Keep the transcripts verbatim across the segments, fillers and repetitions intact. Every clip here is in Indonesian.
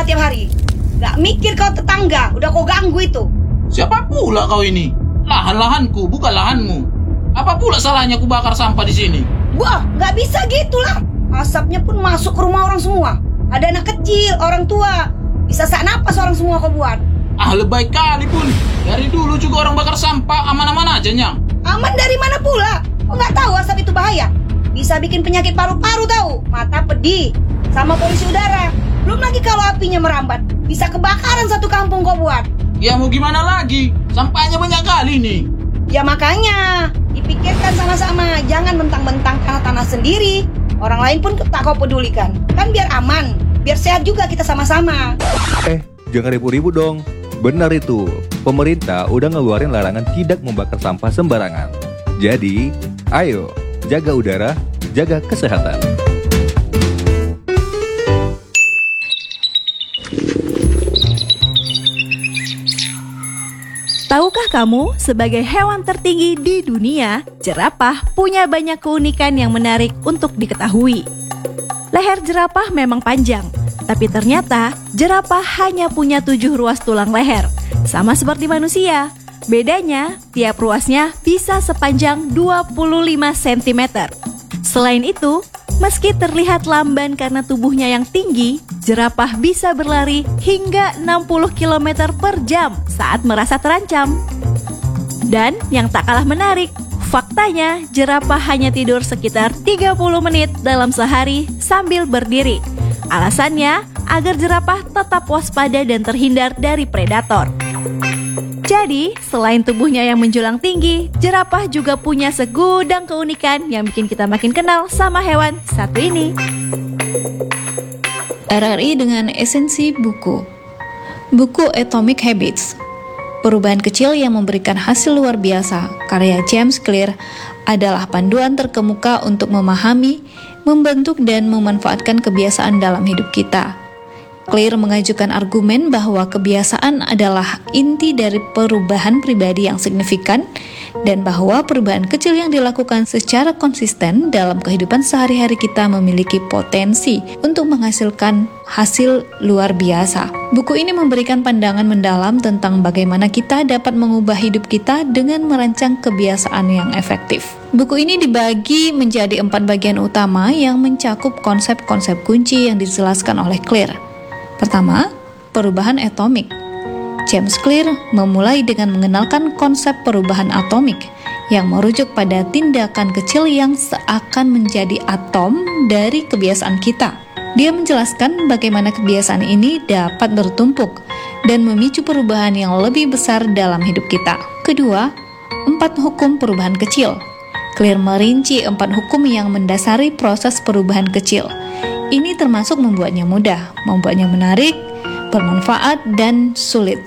tiap hari. Gak mikir kau tetangga, udah kau ganggu itu. Siapa pula kau ini? Lahan-lahanku, bukan lahanmu. Apa pula salahnya ku bakar sampah di sini? Wah, gak bisa gitulah. Asapnya pun masuk ke rumah orang semua. Ada anak kecil, orang tua. Bisa sak napas orang semua kau buat. Ah, lebay kali pun. Dari dulu juga orang bakar sampah aman-aman aja, Nyang. Aman dari mana pula? Kau gak tahu asap itu bahaya? Bisa bikin penyakit paru-paru tahu. Mata pedih. Sama polusi udara. Belum lagi kalau apinya merambat. Bisa kebakaran satu kampung kau buat. Ya mau gimana lagi? Sampahnya banyak kali nih. Ya makanya, dipikirkan sama-sama. Jangan mentang-mentang tanah-tanah sendiri. Orang lain pun tak kau pedulikan. Kan biar aman. Biar sehat juga kita sama-sama. Eh, jangan ribut-ribut dong. Benar itu, pemerintah udah ngeluarin larangan tidak membakar sampah sembarangan. Jadi, ayo, jaga udara, jaga kesehatan. Tahukah kamu, sebagai hewan tertinggi di dunia, jerapah punya banyak keunikan yang menarik untuk diketahui. Leher jerapah memang panjang, tapi ternyata jerapah hanya punya tujuh ruas tulang leher, sama seperti manusia. Bedanya, tiap ruasnya bisa sepanjang dua puluh lima sentimeter. Selain itu, meski terlihat lamban karena tubuhnya yang tinggi, jerapah bisa berlari hingga enam puluh kilometer per jam saat merasa terancam. Dan yang tak kalah menarik, faktanya jerapah hanya tidur sekitar tiga puluh menit dalam sehari sambil berdiri. Alasannya agar jerapah tetap waspada dan terhindar dari predator. Jadi, selain tubuhnya yang menjulang tinggi, jerapah juga punya segudang keunikan yang bikin kita makin kenal sama hewan satu ini. R R I dengan esensi buku. Buku Atomic Habits, Perubahan Kecil yang Memberikan Hasil Luar Biasa, karya James Clear, adalah panduan terkemuka untuk memahami, membentuk dan memanfaatkan kebiasaan dalam hidup kita. Clear mengajukan argumen bahwa kebiasaan adalah inti dari perubahan pribadi yang signifikan dan bahwa perubahan kecil yang dilakukan secara konsisten dalam kehidupan sehari-hari kita memiliki potensi untuk menghasilkan hasil luar biasa. Buku ini memberikan pandangan mendalam tentang bagaimana kita dapat mengubah hidup kita dengan merancang kebiasaan yang efektif. Buku ini dibagi menjadi empat bagian utama yang mencakup konsep-konsep kunci yang dijelaskan oleh Clear. Pertama, perubahan atomik. James Clear memulai dengan mengenalkan konsep perubahan atomik yang merujuk pada tindakan kecil yang seakan menjadi atom dari kebiasaan kita. Dia menjelaskan bagaimana kebiasaan ini dapat bertumpuk dan memicu perubahan yang lebih besar dalam hidup kita. Kedua, empat hukum perubahan kecil. Clear merinci empat hukum yang mendasari proses perubahan kecil. Ini termasuk membuatnya mudah, membuatnya menarik, bermanfaat, dan sulit.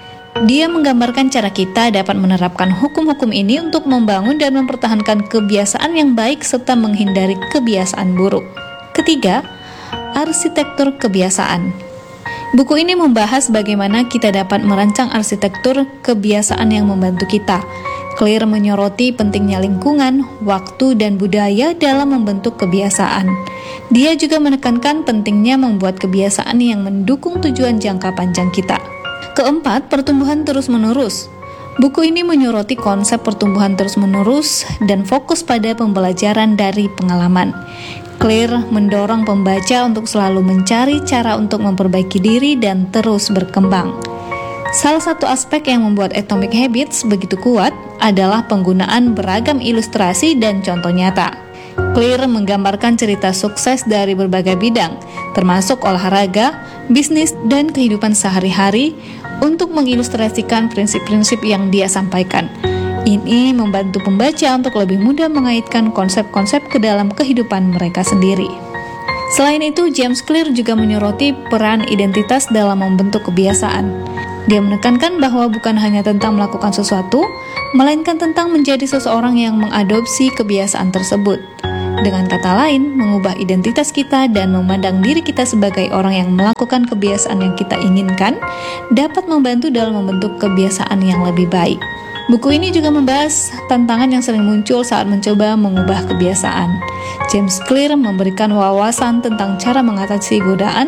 Dia menggambarkan cara kita dapat menerapkan hukum-hukum ini untuk membangun dan mempertahankan kebiasaan yang baik serta menghindari kebiasaan buruk. Ketiga, arsitektur kebiasaan. Buku ini membahas bagaimana kita dapat merancang arsitektur kebiasaan yang membantu kita. Clear menyoroti pentingnya lingkungan, waktu, dan budaya dalam membentuk kebiasaan. Dia juga menekankan pentingnya membuat kebiasaan yang mendukung tujuan jangka panjang kita. Keempat, pertumbuhan terus-menerus. Buku ini menyoroti konsep pertumbuhan terus-menerus dan fokus pada pembelajaran dari pengalaman. Clear mendorong pembaca untuk selalu mencari cara untuk memperbaiki diri dan terus berkembang. Salah satu aspek yang membuat Atomic Habits begitu kuat adalah penggunaan beragam ilustrasi dan contoh nyata. Clear menggambarkan cerita sukses dari berbagai bidang, termasuk olahraga, bisnis, dan kehidupan sehari-hari untuk mengilustrasikan prinsip-prinsip yang dia sampaikan. Ini membantu pembaca untuk lebih mudah mengaitkan konsep-konsep ke dalam kehidupan mereka sendiri. Selain itu, James Clear juga menyoroti peran identitas dalam membentuk kebiasaan. Dia menekankan bahwa bukan hanya tentang melakukan sesuatu, melainkan tentang menjadi seseorang yang mengadopsi kebiasaan tersebut. Dengan kata lain, mengubah identitas kita dan memandang diri kita sebagai orang yang melakukan kebiasaan yang kita inginkan dapat membantu dalam membentuk kebiasaan yang lebih baik. Buku ini juga membahas tantangan yang sering muncul saat mencoba mengubah kebiasaan. James Clear memberikan wawasan tentang cara mengatasi godaan,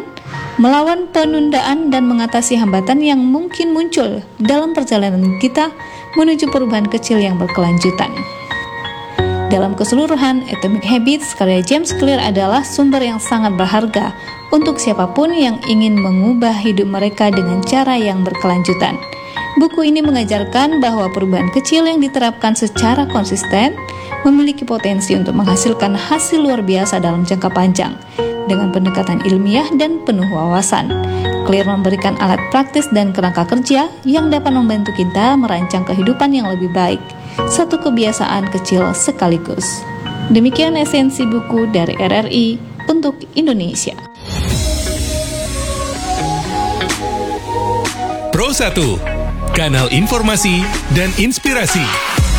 melawan penundaan dan mengatasi hambatan yang mungkin muncul dalam perjalanan kita menuju perubahan kecil yang berkelanjutan. Dalam keseluruhan, Atomic Habits karya James Clear adalah sumber yang sangat berharga untuk siapapun yang ingin mengubah hidup mereka dengan cara yang berkelanjutan. Buku ini mengajarkan bahwa perubahan kecil yang diterapkan secara konsisten memiliki potensi untuk menghasilkan hasil luar biasa dalam jangka panjang dengan pendekatan ilmiah dan penuh wawasan. Clear memberikan alat praktis dan kerangka kerja yang dapat membantu kita merancang kehidupan yang lebih baik, satu kebiasaan kecil sekaligus. Demikian esensi buku dari R R I untuk Indonesia. Pro satu, kanal informasi dan inspirasi.